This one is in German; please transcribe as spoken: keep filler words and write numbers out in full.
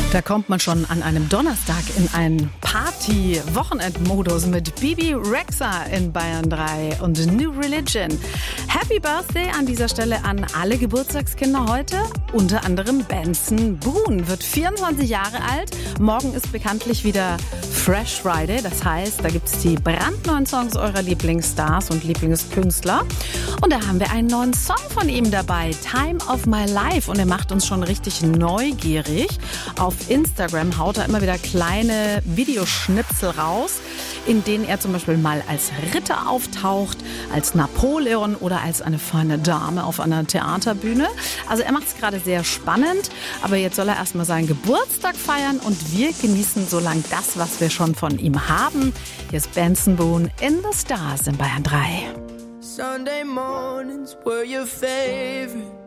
Da kommt man schon an einem Donnerstag in einen Party-Wochenend-Modus mit Bibi Rexha in Bayern drei und New Religion. Happy Birthday an dieser Stelle an alle Geburtstagskinder heute. Unter anderem Benson Boone wird vierundzwanzig Jahre alt. Morgen ist bekanntlich wieder Fresh Friday. Das heißt, da gibt es die brandneuen Songs eurer Lieblingsstars und Lieblingskünstler. Und da haben wir einen neuen Song von ihm dabei, Time of My Life. Und er macht uns schon richtig neugierig. Auf Instagram haut er immer wieder kleine Videoschnipsel raus, in denen er zum Beispiel mal als Ritter auftaucht, als Napoleon oder als eine feine Dame auf einer Theaterbühne. Also er macht es gerade sehr spannend, aber jetzt soll er erstmal seinen Geburtstag feiern und wir genießen so lange das, was wir schon von ihm haben. Hier ist Benson Boone in The Stars in Bayern drei. Sunday mornings were your favorite.